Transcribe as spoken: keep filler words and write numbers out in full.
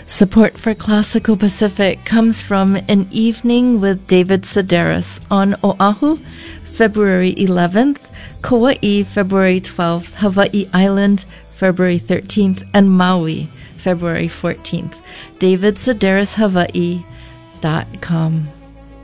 Support for Classical Pacific comes from An Evening with David Sedaris on Oahu, February eleventh, Kauai, February twelfth, Hawaii Island, February thirteenth, and Maui, February fourteenth. david sedaris hawaii dot com